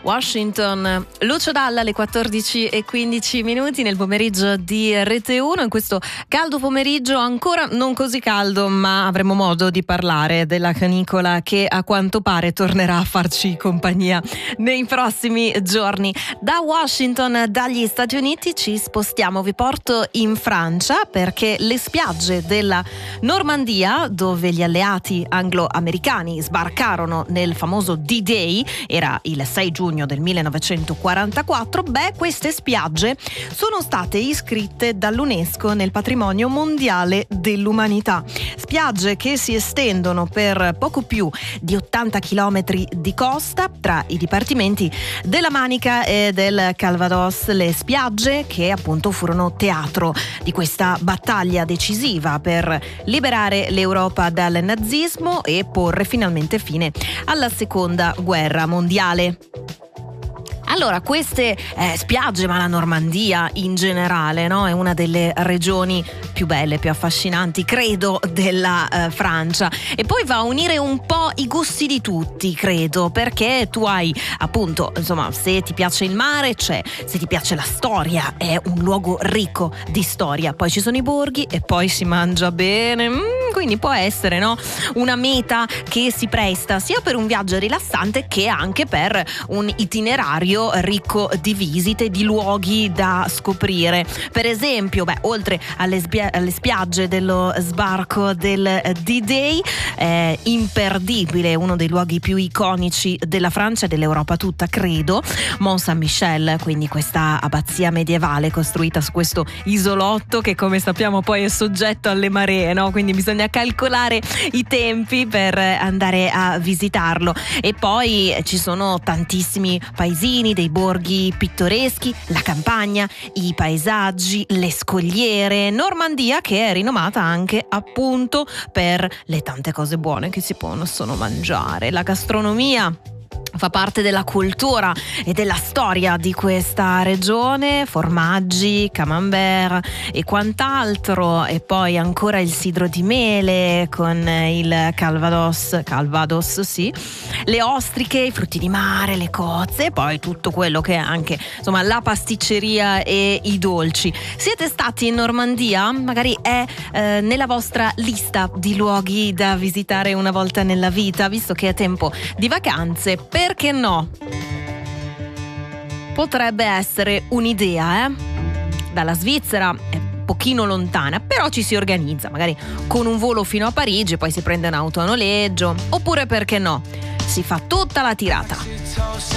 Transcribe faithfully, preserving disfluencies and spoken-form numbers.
Washington. Lucio Dalla alle quattordici e quindici minuti nel pomeriggio di R T uno. In questo caldo pomeriggio, ancora non così caldo, ma avremo modo di parlare della canicola che a quanto pare tornerà a farci compagnia nei prossimi giorni. Da Washington, dagli Stati Uniti, ci spostiamo, vi porto in Francia, perché le spiagge della Normandia, dove gli alleati anglo-americani sbarcarono nel famoso D-Day, era il sei giugno del millenovecentoquarantaquattro, beh, queste spiagge sono state iscritte dall'UNESCO nel patrimonio mondiale dell'umanità. Spiagge che si estendono per poco più di ottanta chilometri di costa tra i dipartimenti della Manica e del Calvados, le spiagge che appunto furono teatro di questa battaglia decisiva per liberare l'Europa dal nazismo e porre finalmente fine alla seconda guerra mondiale. Allora, queste eh, spiagge, ma la Normandia in generale, no? È una delle regioni più belle, più affascinanti, credo, della eh, Francia. E poi va a unire un po' i gusti di tutti, credo, perché tu hai, appunto, insomma, se ti piace il mare c'è, se ti piace la storia è un luogo ricco di storia. Poi ci sono i borghi e poi si mangia bene, mm, quindi può essere, no? Una meta che si presta sia per un viaggio rilassante che anche per un itinerario ricco di visite, di luoghi da scoprire. Per esempio, beh, oltre alle, spia- alle spiagge dello sbarco del D-Day, è imperdibile, uno dei luoghi più iconici della Francia e dell'Europa tutta, credo, Mont Saint-Michel, quindi questa abbazia medievale costruita su questo isolotto che, come sappiamo, poi è soggetto alle maree, no? Quindi bisogna calcolare i tempi per andare a visitarlo. E poi ci sono tantissimi paesini, dei borghi pittoreschi, la campagna, i paesaggi, le scogliere. Normandia che è rinomata anche appunto per le tante cose buone che si possono mangiare. La gastronomia fa parte della cultura e della storia di questa regione, formaggi, camembert e quant'altro, e poi ancora il sidro di mele con il Calvados, Calvados sì, le ostriche, i frutti di mare, le cozze, e poi tutto quello che è anche, insomma, la pasticceria e i dolci. Siete stati in Normandia? Magari è eh, nella vostra lista di luoghi da visitare una volta nella vita, visto che è tempo di vacanze. Perché no? Potrebbe essere un'idea, eh? Dalla Svizzera è pochino lontana, però ci si organizza, magari con un volo fino a Parigi, poi si prende un'auto a noleggio, oppure perché no? Si fa tutta la tirata.